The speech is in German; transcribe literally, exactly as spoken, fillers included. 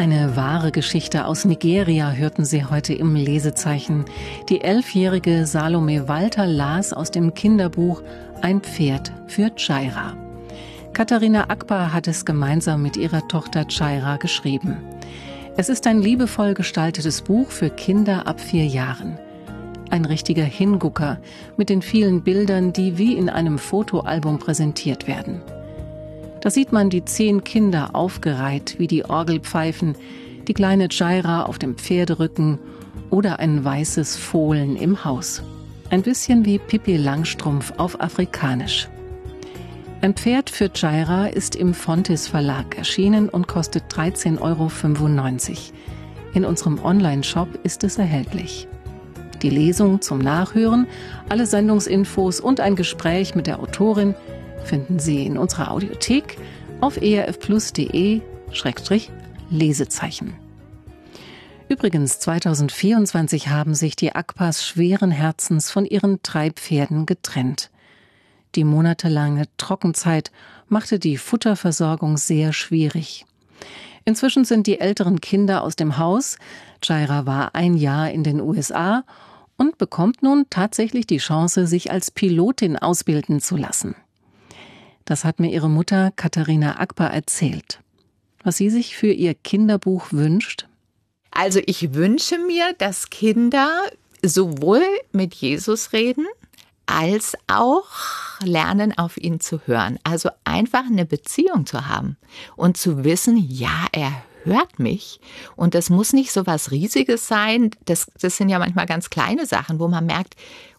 Eine wahre Geschichte aus Nigeria hörten Sie heute im Lesezeichen. Die elfjährige Salome Walter las aus dem Kinderbuch Ein Pferd für Jaira. Katharina Akbar hat es gemeinsam mit ihrer Tochter Jaira geschrieben. Es ist ein liebevoll gestaltetes Buch für Kinder ab vier Jahren. Ein richtiger Hingucker mit den vielen Bildern, die wie in einem Fotoalbum präsentiert werden. Da sieht man die zehn Kinder aufgereiht wie die Orgelpfeifen, die kleine Jaira auf dem Pferderücken oder ein weißes Fohlen im Haus. Ein bisschen wie Pippi Langstrumpf auf Afrikanisch. Ein Pferd für Jaira ist im Fontis Verlag erschienen und kostet dreizehn Euro fünfundneunzig. In unserem Online-Shop ist es erhältlich. Die Lesung zum Nachhören, alle Sendungsinfos und ein Gespräch mit der Autorin finden Sie in unserer Audiothek auf erfplus.de Schrägstrich Lesezeichen. Übrigens, zweitausendvierundzwanzig haben sich die Akbars schweren Herzens von ihren drei Pferden getrennt. Die monatelange Trockenzeit machte die Futterversorgung sehr schwierig. Inzwischen sind die älteren Kinder aus dem Haus. Jaira war ein Jahr in den U S A und bekommt nun tatsächlich die Chance, sich als Pilotin ausbilden zu lassen. Das hat mir ihre Mutter Katharina Akbar erzählt. Was sie sich für ihr Kinderbuch wünscht? Also ich wünsche mir, dass Kinder sowohl mit Jesus reden, als auch lernen, auf ihn zu hören. Also einfach eine Beziehung zu haben und zu wissen, ja, er hört mich. Und das muss nicht so was Riesiges sein. Das, das sind ja manchmal ganz kleine Sachen, wo man merkt,